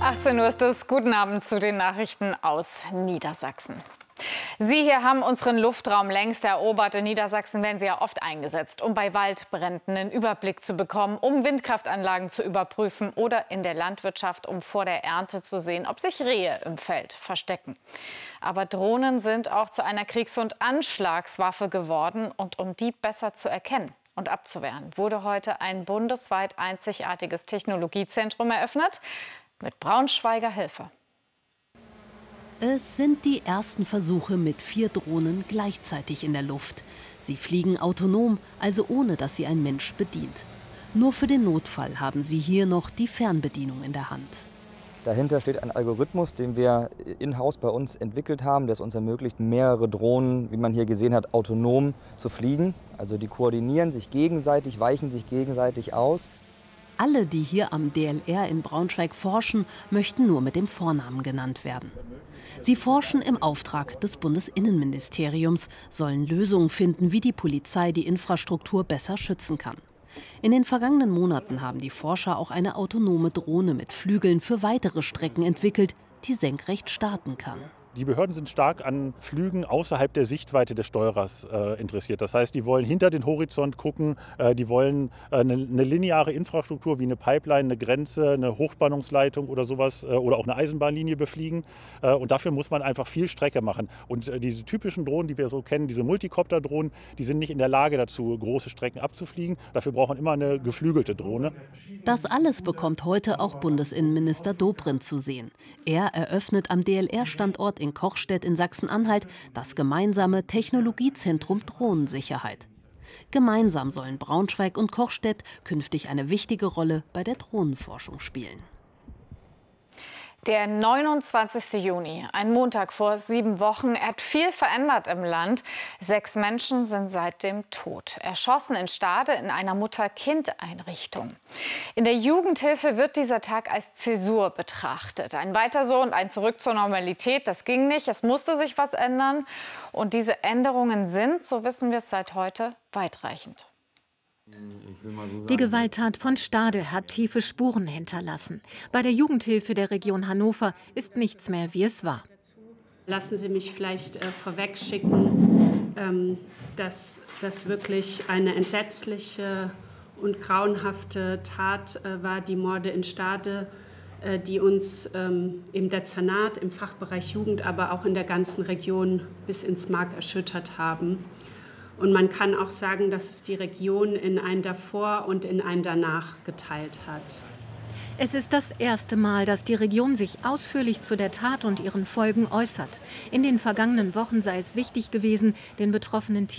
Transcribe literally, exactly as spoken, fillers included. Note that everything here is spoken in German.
achtzehn Uhr ist es. Guten Abend zu den Nachrichten aus Niedersachsen. Sie hier haben unseren Luftraum längst erobert. In Niedersachsen werden sie ja oft eingesetzt, um bei Waldbränden einen Überblick zu bekommen, um Windkraftanlagen zu überprüfen oder in der Landwirtschaft, um vor der Ernte zu sehen, ob sich Rehe im Feld verstecken. Aber Drohnen sind auch zu einer Kriegs- und Anschlagswaffe geworden. Und um die besser zu erkennen und abzuwehren, wurde heute ein bundesweit einzigartiges Technologiezentrum eröffnet mit Braunschweiger Hilfe. Es sind die ersten Versuche mit vier Drohnen gleichzeitig in der Luft. Sie fliegen autonom, also ohne dass sie ein Mensch bedient. Nur für den Notfall haben sie hier noch die Fernbedienung in der Hand. Dahinter steht ein Algorithmus, den wir in-house bei uns entwickelt haben, der es uns ermöglicht, mehrere Drohnen, wie man hier gesehen hat, autonom zu fliegen. Also die koordinieren sich gegenseitig, weichen sich gegenseitig aus. Alle, die hier am D L R in Braunschweig forschen, möchten nur mit dem Vornamen genannt werden. Sie forschen im Auftrag des Bundesinnenministeriums, sollen Lösungen finden, wie die Polizei die Infrastruktur besser schützen kann. In den vergangenen Monaten haben die Forscher auch eine autonome Drohne mit Flügeln für weitere Strecken entwickelt, die senkrecht starten kann. Die Behörden sind stark an Flügen außerhalb der Sichtweite des Steuerers äh, interessiert. Das heißt, die wollen hinter den Horizont gucken, äh, die wollen äh, eine, eine lineare Infrastruktur wie eine Pipeline, eine Grenze, eine Hochspannungsleitung oder sowas äh, oder auch eine Eisenbahnlinie befliegen. Äh, und dafür muss man einfach viel Strecke machen. Und äh, diese typischen Drohnen, die wir so kennen, diese Multicopter-Drohnen, die sind nicht in der Lage dazu, große Strecken abzufliegen. Dafür braucht man immer eine geflügelte Drohne. Das alles bekommt heute auch Bundesinnenminister Dobrindt zu sehen. Er eröffnet am D L R-Standort in Kochstedt in Sachsen-Anhalt das gemeinsame Technologiezentrum Drohnensicherheit. Gemeinsam sollen Braunschweig und Kochstedt künftig eine wichtige Rolle bei der Drohnenforschung spielen. Der neunundzwanzigste Juni, ein Montag vor sieben Wochen, er hat viel verändert im Land. Sechs Menschen sind seitdem tot, erschossen in Stade in einer Mutter-Kind-Einrichtung. In der Jugendhilfe wird dieser Tag als Zäsur betrachtet. Ein Weiter so und ein Zurück zur Normalität, das ging nicht, es musste sich was ändern. Und diese Änderungen sind, so wissen wir es seit heute, weitreichend. Die Gewalttat von Stade hat tiefe Spuren hinterlassen. Bei der Jugendhilfe der Region Hannover ist nichts mehr, wie es war. Lassen Sie mich vielleicht äh, vorweg schicken, ähm, dass das wirklich eine entsetzliche und grauenhafte Tat äh, war, die Morde in Stade, äh, die uns ähm, im Dezernat, im Fachbereich Jugend, aber auch in der ganzen Region bis ins Mark erschüttert haben. Und man kann auch sagen, dass es die Region in ein Davor und in ein Danach geteilt hat. Es ist das erste Mal, dass die Region sich ausführlich zu der Tat und ihren Folgen äußert. In den vergangenen Wochen sei es wichtig gewesen, den betroffenen Teams